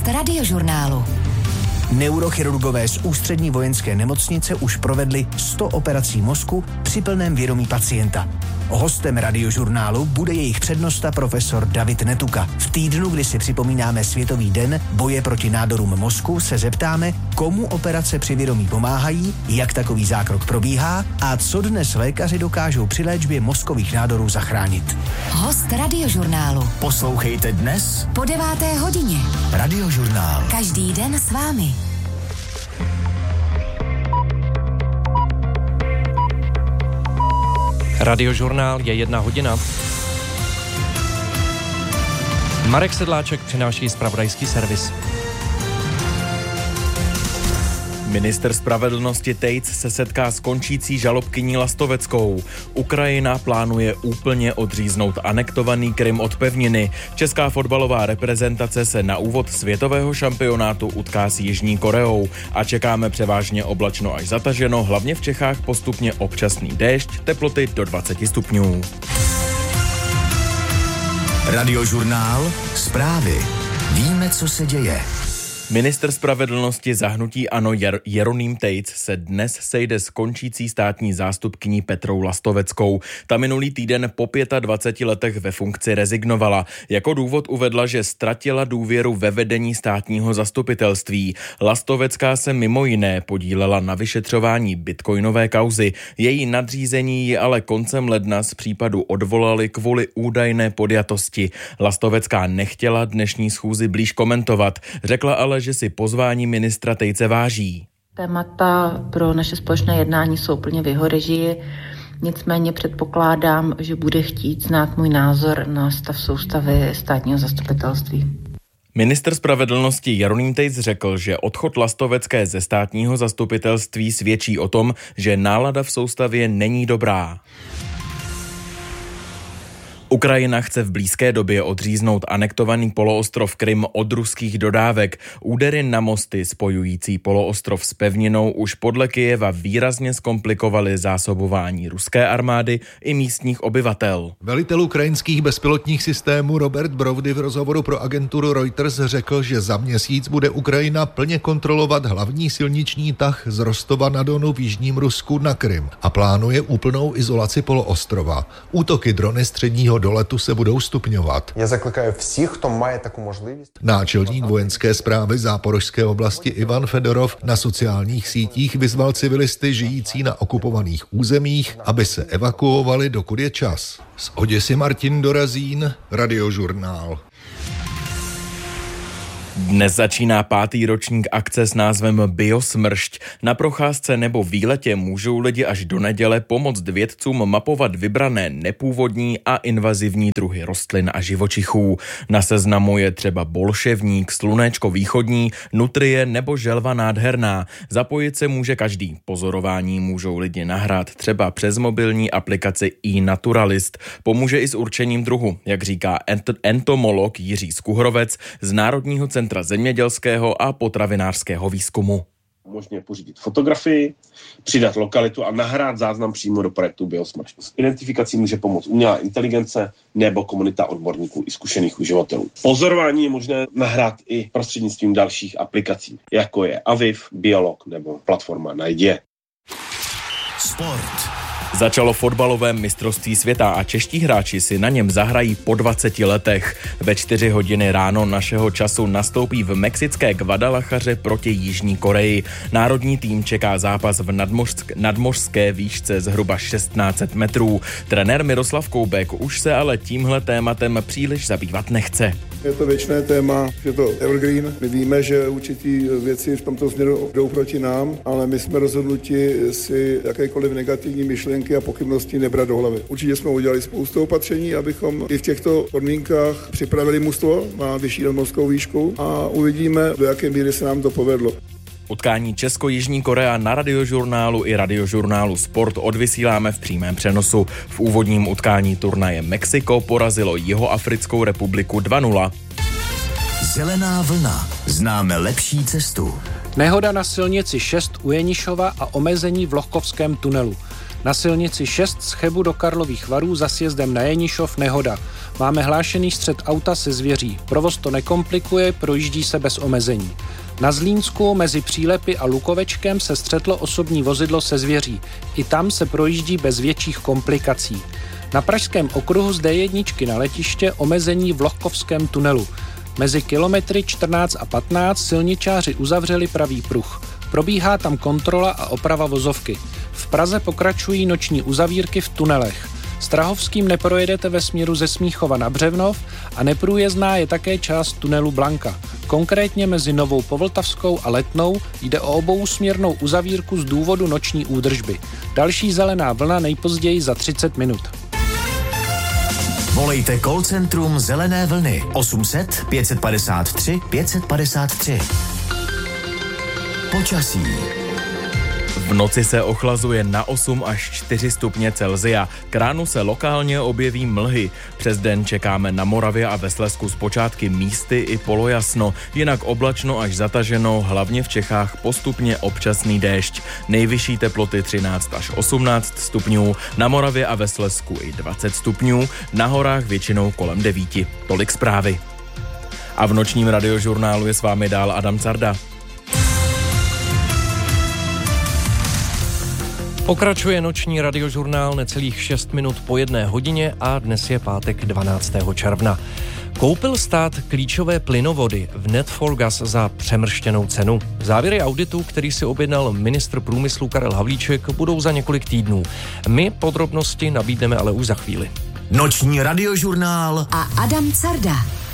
Radiožurnálu. Neurochirurgové z Ústřední vojenské nemocnice už provedli 100 operací mozku při plném vědomí pacienta. Hostem Radiožurnálu bude jejich přednosta profesor David Netuka. V týdnu, kdy si připomínáme Světový den boje proti nádorům mozku, se zeptáme, komu operace při vědomí pomáhají, jak takový zákrok probíhá a co dnes lékaři dokážou při léčbě mozkových nádorů zachránit. Host Radiožurnálu. Poslouchejte dnes Po 9. hodině. Radiožurnál. Každý den s vámi. Radiožurnál je 1 hodina. Marek Sedláček přináší zpravodajský servis. Ministr spravedlnosti Tejc se setká s končící žalobkyní Lastoveckou. Ukrajina plánuje úplně odříznout anektovaný Krym od pevniny. Česká fotbalová reprezentace se na úvod světového šampionátu utká s Jižní Koreou a čekáme převážně oblačno až zataženo, hlavně v Čechách postupně občasný déšť, teploty do 20 stupňů. Radiožurnál, zprávy. Víme, co se děje. Ministr spravedlnosti za hnutí ANO Jeroným Tejc se dnes sejde s končící státní zástupkyní Petrou Lastoveckou. Ta minulý týden po 25 letech ve funkci rezignovala. Jako důvod uvedla, že ztratila důvěru ve vedení státního zastupitelství. Lastovecká se mimo jiné podílela na vyšetřování bitcoinové kauzy. Její nadřízení ji ale koncem ledna z případu odvolali kvůli údajné podjatosti. Lastovecká nechtěla dnešní schůzi blíž komentovat. Řekla ale, že si pozvání ministra Tejce váží. Témata pro naše společné jednání jsou plně v jeho režii, nicméně předpokládám, že bude chtít znát můj názor na stav soustavy státního zastupitelství. Ministr spravedlnosti Jeroným Tejc řekl, že odchod Lastovecké ze státního zastupitelství svědčí o tom, že nálada v soustavě není dobrá. Ukrajina chce v blízké době odříznout anektovaný poloostrov Krym od ruských dodávek. Údery na mosty spojující poloostrov s pevninou už podle Kyjeva výrazně zkomplikovaly zásobování ruské armády i místních obyvatel. Velitel ukrajinských bezpilotních systémů Robert Brovdy v rozhovoru pro agenturu Reuters řekl, že za měsíc bude Ukrajina plně kontrolovat hlavní silniční tah z Rostova na Donu v jižním Rusku na Krym a plánuje úplnou izolaci poloostrova. Útoky drony středního doletu se budou stupňovat. Já zaklикаю všech, kdo má takovou možnost. Náčelník vojenské správy Záporožské oblasti Ivan Fedorov na sociálních sítích vyzval civilisty žijící na okupovaných územích, aby se evakuovali, dokud je čas. Z Oděsy Martin Dorazín, Radiožurnál. Dnes začíná 5. ročník akce s názvem Biosmršť. Na procházce nebo výletě můžou lidi až do neděle pomoct vědcům mapovat vybrané nepůvodní a invazivní druhy rostlin a živočichů. Na seznamu je třeba bolševník, slunéčko východní, nutrie nebo želva nádherná. Zapojit se může každý. Pozorování můžou lidi nahrát třeba přes mobilní aplikaci iNaturalist. Pomůže i s určením druhu, jak říká entomolog Jiří Skuhrovec z Národního centra zemědělského a potravinářského výzkumu. Možně pořídit fotografii, přidat lokalitu a nahrát záznam přímo do projektu Biosmršť. S identifikací může pomoct umělá inteligence nebo komunita odborníků i zkušených uživatelů. Pozorování je možné nahrát i prostřednictvím dalších aplikací, jako je Aviv, Biolog nebo platforma Najdi. Sport. Začalo fotbalové mistrovství světa a čeští hráči si na něm zahrají po 20 letech. Ve 4 hodiny ráno našeho času nastoupí v mexické Guadalajaře proti Jižní Koreji. Národní tým čeká zápas v nadmořské výšce zhruba 1600 metrů. Trenér Miroslav Koubek už se ale tímhle tématem příliš zabývat nechce. Je to věčné téma, je to evergreen. My víme, že určitý věci v tomto směru jdou proti nám, ale my jsme rozhodnuti si jakékoliv negativní myšlenky a pochybnosti nebrat do hlavy. Určitě jsme udělali spoustu opatření, abychom i v těchto podmínkách připravili mužstvo na vyšší nadmořskou výšku a uvidíme, do jaké míry se nám to povedlo. Utkání Česko-Jižní Korea na Radiožurnálu i Radiožurnálu Sport odvysíláme v přímém přenosu. V úvodním utkání turnaje Mexiko porazilo Jihoafrickou republiku 2-0. Zelená vlna. Známe lepší cestu. Nehoda na silnici 6 u Jenišova a omezení v Lohkovském tunelu. Na silnici 6 z Chebu do Karlových Varů za sjezdem na Jenišov nehoda. Máme hlášený střet auta se zvěří. Provoz to nekomplikuje, projíždí se bez omezení. Na Zlínsku mezi Přílepy a Lukovečkem se střetlo osobní vozidlo se zvěří. I tam se projíždí bez větších komplikací. Na pražském okruhu z D1 na letiště omezení v Lohkovském tunelu. Mezi kilometry 14 a 15 silničáři uzavřeli pravý pruh. Probíhá tam kontrola a oprava vozovky. V Praze pokračují noční uzavírky v tunelech. Strahovským neprojedete ve směru ze Smíchova na Břevnov a neprůjezdná je také část tunelu Blanka. Konkrétně mezi Novou Povltavskou a Letnou jde o obousměrnou uzavírku z důvodu noční údržby. Další zelená vlna nejpozději za 30 minut. Volejte call centrum Zelené vlny 800 553 553. Počasí. V noci se ochlazuje na 8 až 4 stupně Celsia. K ránu se lokálně objeví mlhy. Přes den čekáme na Moravě a ve Slezsku zpočátky místy i polojasno, jinak oblačno až zataženo, hlavně v Čechách postupně občasný déšť. Nejvyšší teploty 13 až 18 stupňů, na Moravě a ve Slezsku i 20 stupňů, na horách většinou kolem 9. Tolik zprávy. A v nočním radiožurnálu je s vámi dál Adam Carda. Pokračuje noční radiožurnál necelých 6 minut po 1 hodině a dnes je pátek 12. června. Koupil stát klíčové plynovody v Net4Gas za přemrštěnou cenu. Závěry auditu, který si objednal ministr průmyslu Karel Havlíček, budou za několik týdnů. My podrobnosti nabídneme ale už za chvíli. Noční radiožurnál a Adam Carda.